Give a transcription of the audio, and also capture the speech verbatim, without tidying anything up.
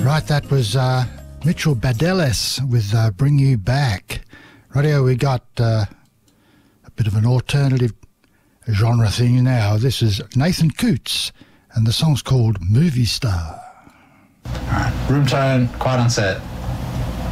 Right, that was uh, Mitchell Badeles with uh, Bring You Back. Radio, we got uh, a bit of an alternative genre thing now. This is Nathan Coots, and the song's called Movie Star. All right, room tone, quiet on set.